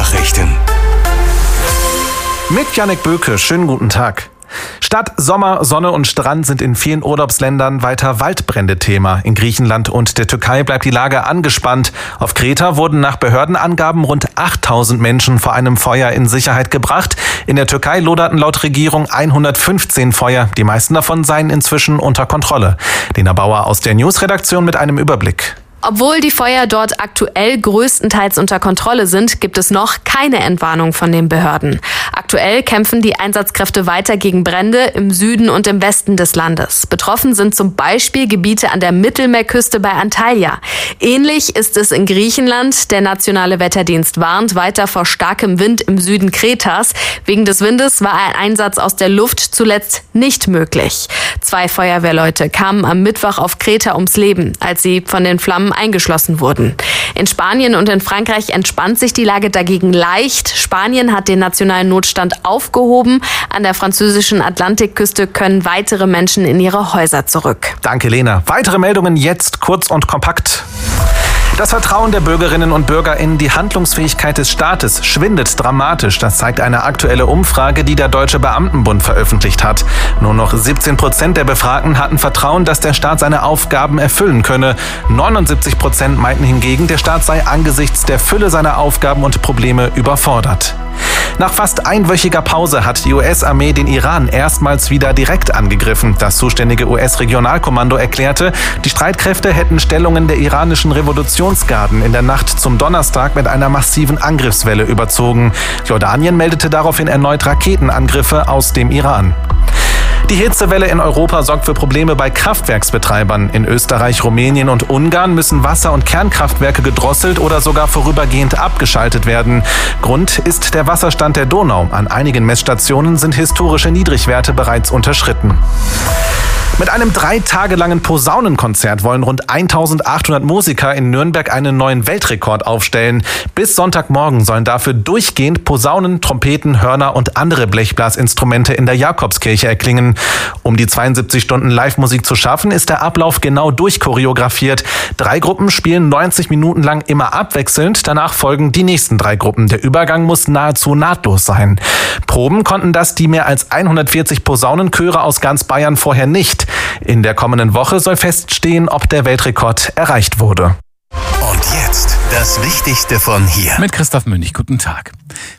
Nachrichten. Mit Jannik Böke, schönen guten Tag. Statt Sommer, Sonne und Strand sind in vielen Urlaubsländern weiter Waldbrände Thema. In Griechenland und der Türkei bleibt die Lage angespannt. Auf Kreta wurden nach Behördenangaben rund 8000 Menschen vor einem Feuer in Sicherheit gebracht. In der Türkei loderten laut Regierung 115 Feuer. Die meisten davon seien inzwischen unter Kontrolle. Lena Bauer aus der Newsredaktion mit einem Überblick. Obwohl die Feuer dort aktuell größtenteils unter Kontrolle sind, gibt es noch keine Entwarnung von den Behörden. Aktuell kämpfen die Einsatzkräfte weiter gegen Brände im Süden und im Westen des Landes. Betroffen sind zum Beispiel Gebiete an der Mittelmeerküste bei Antalya. Ähnlich ist es in Griechenland. Der Nationale Wetterdienst warnt weiter vor starkem Wind im Süden Kretas. Wegen des Windes war ein Einsatz aus der Luft zuletzt nicht möglich. 2 Feuerwehrleute kamen am Mittwoch auf Kreta ums Leben, als sie von den Flammen eingeschlossen wurden. In Spanien und in Frankreich entspannt sich die Lage dagegen leicht. Spanien hat den nationalen Notstand aufgehoben. An der französischen Atlantikküste können weitere Menschen in ihre Häuser zurück. Danke, Lena. Weitere Meldungen jetzt kurz und kompakt. Das Vertrauen der Bürgerinnen und Bürger in die Handlungsfähigkeit des Staates schwindet dramatisch. Das zeigt eine aktuelle Umfrage, die der Deutsche Beamtenbund veröffentlicht hat. Nur noch 17% der Befragten hatten Vertrauen, dass der Staat seine Aufgaben erfüllen könne. 79% meinten hingegen, der Staat sei angesichts der Fülle seiner Aufgaben und Probleme überfordert. Nach fast einwöchiger Pause hat die US-Armee den Iran erstmals wieder direkt angegriffen. Das zuständige US-Regionalkommando erklärte, die Streitkräfte hätten Stellungen der iranischen Revolutionsgarden in der Nacht zum Donnerstag mit einer massiven Angriffswelle überzogen. Jordanien meldete daraufhin erneut Raketenangriffe aus dem Iran. Die Hitzewelle in Europa sorgt für Probleme bei Kraftwerksbetreibern. In Österreich, Rumänien und Ungarn müssen Wasser- und Kernkraftwerke gedrosselt oder sogar vorübergehend abgeschaltet werden. Grund ist der Wasserstand der Donau. An einigen Messstationen sind historische Niedrigwerte bereits unterschritten. Mit einem 3 Tage langen Posaunenkonzert wollen rund 1800 Musiker in Nürnberg einen neuen Weltrekord aufstellen. Bis Sonntagmorgen sollen dafür durchgehend Posaunen, Trompeten, Hörner und andere Blechblasinstrumente in der Jakobskirche erklingen. Um die 72 Stunden Live-Musik zu schaffen, ist der Ablauf genau durchchoreografiert. 3 Gruppen spielen 90 Minuten lang immer abwechselnd. Danach folgen die nächsten 3 Gruppen. Der Übergang muss nahezu nahtlos sein. Proben konnten das die mehr als 140 Posaunenchöre aus ganz Bayern vorher nicht. In der kommenden Woche soll feststehen, ob der Weltrekord erreicht wurde. Und jetzt das Wichtigste von hier. Mit Christoph Münch, guten Tag.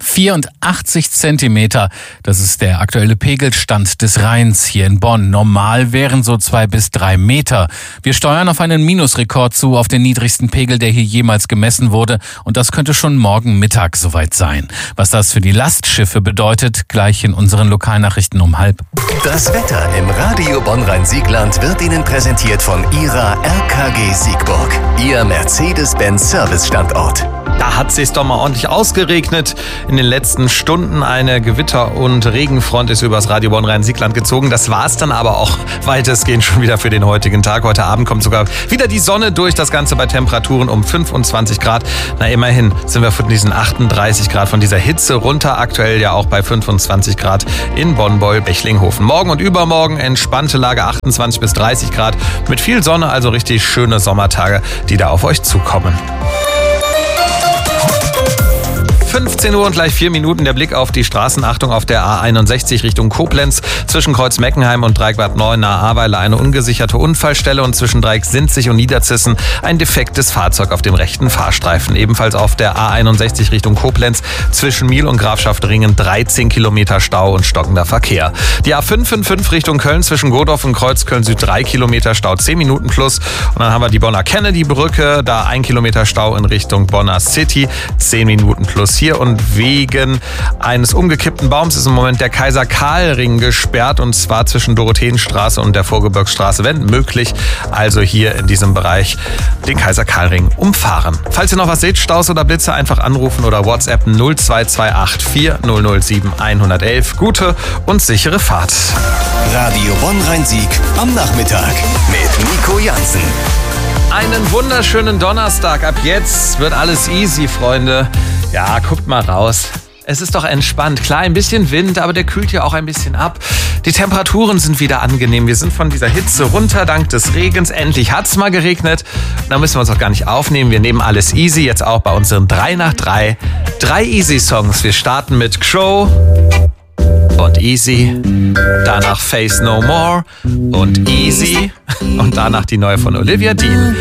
84 Zentimeter, das ist der aktuelle Pegelstand des Rheins hier in Bonn. Normal wären so 2 bis 3 Meter. Wir steuern auf einen Minusrekord zu, auf den niedrigsten Pegel, der hier jemals gemessen wurde. Und das könnte schon morgen Mittag soweit sein. Was das für die Lastschiffe bedeutet, gleich in unseren Lokalnachrichten um 12:30. Das Wetter im Radio Bonn-Rhein-Siegland wird Ihnen präsentiert von Ihrer RKG Siegburg. Ihr Mercedes-Benz-Service-Standort. Da hat es sich doch mal ordentlich ausgeregnet. In den letzten Stunden eine Gewitter- und Regenfront ist übers Radio Bonn-Rhein-Siegland gezogen. Das war es dann aber auch weitestgehend schon wieder für den heutigen Tag. Heute Abend kommt sogar wieder die Sonne durch. Das Ganze bei Temperaturen um 25 Grad. Na, immerhin sind wir von diesen 38 Grad, von dieser Hitze runter. Aktuell ja auch bei 25 Grad in Bonn-Beul-Bechlinghofen. Morgen und übermorgen entspannte Lage 28 bis 30 Grad. Mit viel Sonne, also richtig schöne Sommertage, die da auf euch zukommen. 15 Uhr und gleich 4 Minuten der Blick auf die Straßenachtung auf der A61 Richtung Koblenz. Zwischen Kreuz-Meckenheim und Dreieck-Bad 9 nahe Ahrweiler eine ungesicherte Unfallstelle und zwischen Dreieck-Sinzig und Niederzissen ein defektes Fahrzeug auf dem rechten Fahrstreifen. Ebenfalls auf der A61 Richtung Koblenz zwischen Miel und Grafschaft-Ringen 13 Kilometer Stau und stockender Verkehr. Die A555 Richtung Köln zwischen Godorf und Kreuzköln Süd 3 Kilometer Stau, 10 Minuten plus. Und dann haben wir die Bonner Kennedy-Brücke, da 1 Kilometer Stau in Richtung Bonner City, 10 Minuten plus hier. Und wegen eines umgekippten Baums ist im Moment der Kaiser-Karl-Ring gesperrt und zwar zwischen Dorotheenstraße und der Vorgebirgsstraße, wenn möglich. Also hier in diesem Bereich den Kaiser-Karl-Ring umfahren. Falls ihr noch was seht, Staus oder Blitze, einfach anrufen oder WhatsApp 0228 4007 111. Gute und sichere Fahrt. Radio Bonn-Rhein-Sieg am Nachmittag mit Nico Jansen. Einen wunderschönen Donnerstag. Ab jetzt wird alles easy, Freunde. Ja, guckt mal raus. Es ist doch entspannt. Klar, ein bisschen Wind, aber der kühlt ja auch ein bisschen ab. Die Temperaturen sind wieder angenehm. Wir sind von dieser Hitze runter, dank des Regens. Endlich hat's mal geregnet. Da müssen wir uns auch gar nicht aufnehmen. Wir nehmen alles easy, jetzt auch bei unseren 3 nach 3 3 Easy-Songs. Wir starten mit Crow und Easy, danach Face No More und Easy und danach die neue von Olivia Dean.